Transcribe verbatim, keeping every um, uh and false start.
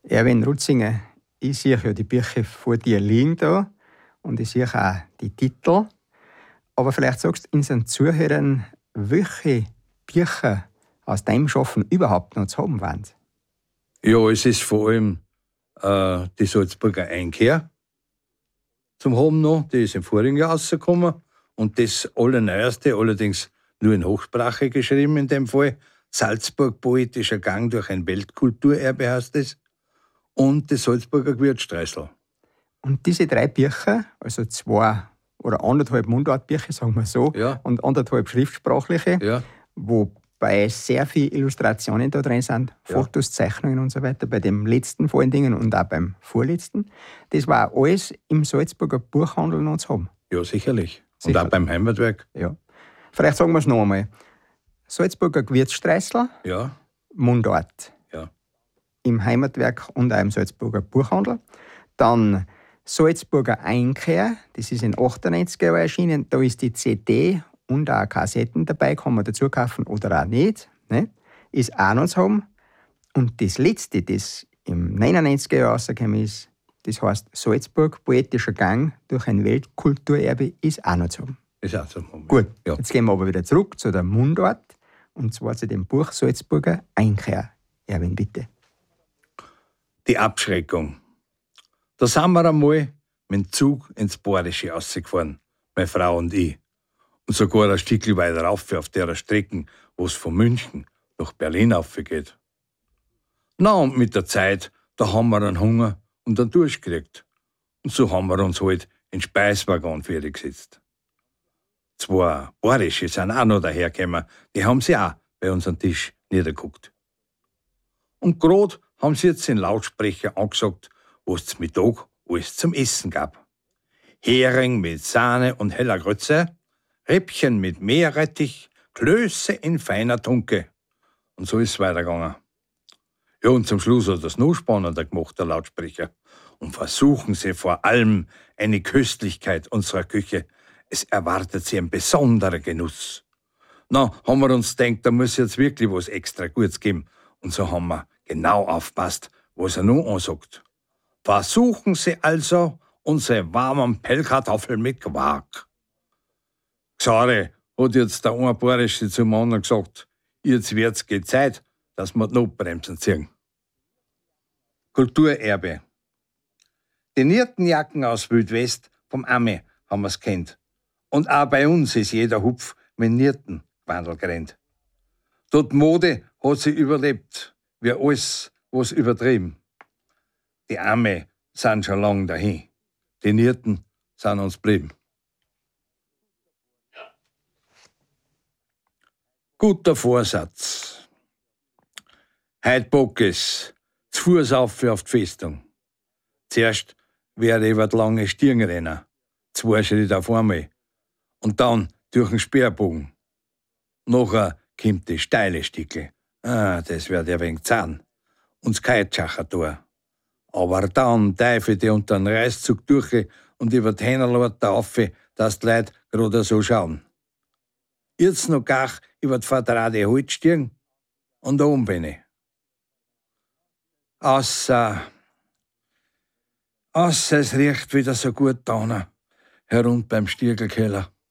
Erwin Rutzinger, ich sehe ja die Bücher vor dir liegen da und ich sehe auch die Titel. Aber vielleicht sagst du unseren Zuhörern, welche Bücher aus deinem Schaffen überhaupt noch zu haben waren. Ja, es ist vor allem äh, die Salzburger Einkehr zum haben noch. Die ist im vorigen Jahr rausgekommen. Und das Allerneueste, allerdings nur in Hochsprache geschrieben in dem Fall, Salzburg poetischer Gang durch ein Weltkulturerbe heißt es. Und das Salzburger Gewürzstreusel. Und diese drei Bücher, also zwei oder anderthalb Mundartbücher, sagen wir so, ja. und anderthalb schriftsprachliche, ja. wobei sehr viele Illustrationen da drin sind, ja. Fotos, Zeichnungen und so weiter, bei dem letzten vor allen Dingen und auch beim vorletzten. Das war alles im Salzburger Buchhandel noch zu haben. Ja, sicherlich. Sicher. Und auch beim Heimatwerk. Ja. Vielleicht sagen wir es noch einmal. Salzburger Gewürzstreusel, ja. Mundart. Ja. Im Heimatwerk und auch im Salzburger Buchhandel. Dann Salzburger Einkehr, das ist in achtundneunziger Jahren erschienen. Da ist die C D und auch Kassetten dabei, kann man dazu kaufen oder auch nicht. Ne? Ist auch noch zu haben. Und das letzte, das im neunundneunziger Jahr rausgekommen ist, das heißt Salzburg, poetischer Gang durch ein Weltkulturerbe, ist auch noch zu haben. Ist auch zu haben. Gut, ja. Jetzt gehen wir aber wieder zurück zu der Mundart, und zwar zu dem Buch Salzburger Einkehr. Erwin, bitte. Die Abschreckung. Da sind wir einmal mit dem Zug ins Bayerische rausgefahren, meine Frau und ich. Und sogar ein Stückchen weiter rauf auf der Strecke, wo es von München nach Berlin raufgeht. Na, und mit der Zeit, da haben wir einen Hunger und einen Durst gekriegt. Und so haben wir uns halt in den Speiswaggon gesetzt. Zwei Bayerische sind auch noch dahergekommen, die haben sie auch bei unserem Tisch niedergeguckt. Und grad haben sie jetzt den Lautsprecher angesagt, was zum Mittag alles zum Essen gab. Hering mit Sahne und heller Grütze, Rippchen mit Meerrettich, Klöße in feiner Tunke. Und so ist es weitergegangen. Ja, und zum Schluss hat das noch spannender gemacht, der Lautsprecher. Und versuchen Sie vor allem eine Köstlichkeit unserer Küche. Es erwartet Sie ein besonderer Genuss. Na, haben wir uns gedacht, da muss jetzt wirklich was extra Gutes geben. Und so haben wir genau aufpasst, was er nun ansagt. Versuchen Sie also unsere warmen Pellkartoffeln mit Quark. Xare, hat jetzt der eine Bayerische zum anderen gesagt, jetzt wird's Zeit, dass wir die Notbremsen ziehen. Kulturerbe. Die Niertenjacken aus Wildwest vom Ami haben wir's kennt. Und auch bei uns ist jeder Hupf mit Niertengewandel gerannt. Dort Mode hat sie überlebt, wie alles, was übertrieben. Die Arme sind schon lang dahin. Die Nierten sind uns geblieben. Guter Vorsatz. Heut bock es, zu Fuß auf auf die Festung. Zuerst werde ich über die lange Stirn rennen, zwei Schritte auf einmal. Und dann durch den Speerbogen. Nachher kommt die steile Stickel. Ah, das wird ja wenig Zahn. Und das Keitschacher da. Aber dann teife die unter den Reißzug durch und über die Hähnerlaute rauf, dass die Leute gerade so schauen. Jetzt noch gach über die verdrahte Holzstirn und oben bin ich. Außer, außer es riecht wieder so gut da herunter beim Stiegelkeller.